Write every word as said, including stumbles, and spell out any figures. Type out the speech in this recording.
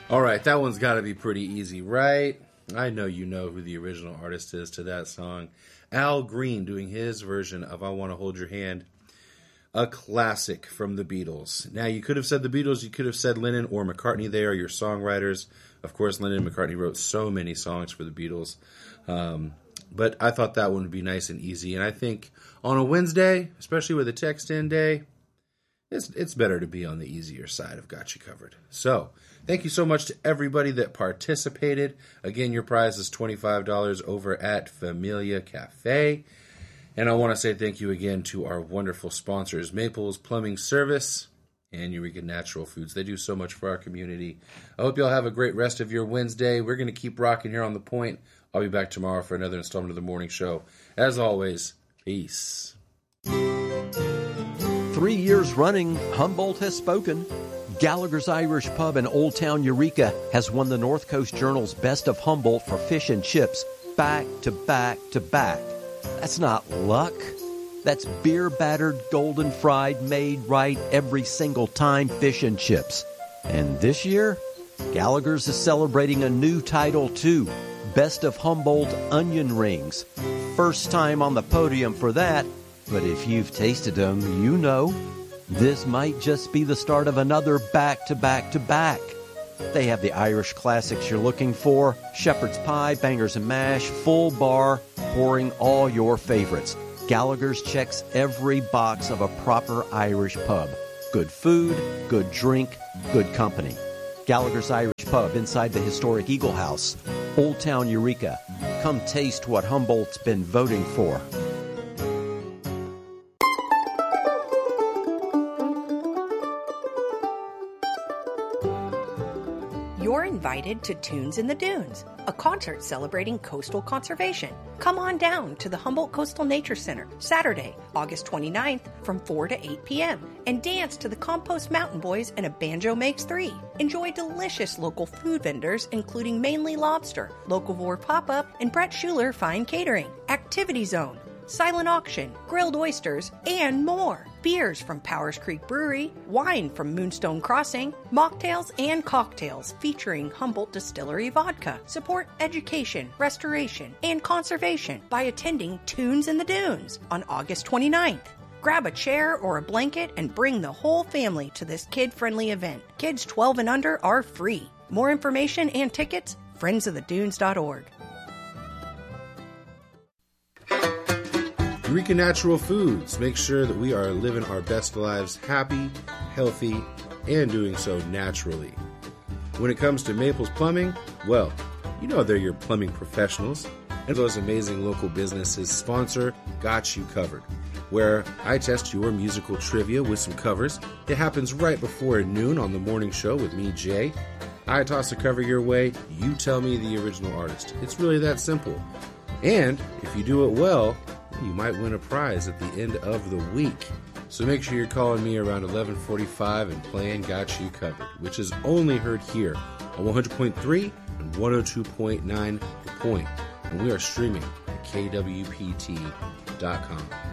All right, that one's got to be pretty easy, right? I know you know who the original artist is to that song. Al Green doing his version of I Want to Hold Your Hand, a classic from the Beatles. Now, you could have said the Beatles, you could have said Lennon or McCartney. They are your songwriters. Of course, Lennon and McCartney wrote so many songs for the Beatles. Um, but I thought that one would be nice and easy. And I think on a Wednesday, especially with a text-in day, It's, it's better to be on the easier side of Got You Covered. So, thank you so much to everybody that participated. Again, your prize is twenty-five dollars over at Familia Cafe. And I want to say thank you again to our wonderful sponsors, Maples Plumbing Service and Eureka Natural Foods. They do so much for our community. I hope you all have a great rest of your Wednesday. We're going to keep rocking here on The Point. I'll be back tomorrow for another installment of The Morning Show. As always, peace. Three years running, Humboldt has spoken. Gallagher's Irish Pub in Old Town Eureka has won the North Coast Journal's Best of Humboldt for fish and chips back to back to back. That's not luck. That's beer-battered, golden fried, made right every single time fish and chips. And this year, Gallagher's is celebrating a new title too, Best of Humboldt Onion Rings. First time on the podium for that. But if you've tasted them, you know, this might just be the start of another back-to-back-to-back. They have the Irish classics you're looking for, shepherd's pie, bangers and mash, full bar, pouring all your favorites. Gallagher's checks every box of a proper Irish pub. Good food, good drink, good company. Gallagher's Irish Pub inside the historic Eagle House, Old Town Eureka. Come taste what Humboldt's been voting for. You're invited to Tunes in the Dunes, a concert celebrating coastal conservation. Come on down to the Humboldt Coastal Nature Center Saturday, August twenty-ninth from four to eight p.m. and dance to the Compost Mountain Boys and A Banjo Makes Three. Enjoy delicious local food vendors including Mainly Lobster, Locavore Pop-Up, and Brett Schuler Fine Catering. Activity Zone, silent auction, grilled oysters, and more. Beers from Powers Creek Brewery, wine from Moonstone Crossing, mocktails and cocktails featuring Humboldt Distillery Vodka. Support education, restoration, and conservation by attending Tunes in the Dunes on August twenty-ninth. Grab a chair or a blanket and bring the whole family to this kid-friendly event. Kids twelve and under are free. More information and tickets, friends of the dunes dot org. Eureka Natural Foods. Make sure that we are living our best lives happy, healthy, and doing so naturally. When it comes to Maples Plumbing, well, you know they're your plumbing professionals. And those amazing local businesses sponsor Got You Covered, where I test your musical trivia with some covers. It happens right before noon on the morning show with me, Jay. I toss a cover your way, you tell me the original artist. It's really that simple. And if you do it well, you might win a prize at the end of the week. So make sure you're calling me around eleven forty-five and playing Got You Covered, which is only heard here on one hundred point three and one oh two point nine The Point. And we are streaming at K W P T dot com.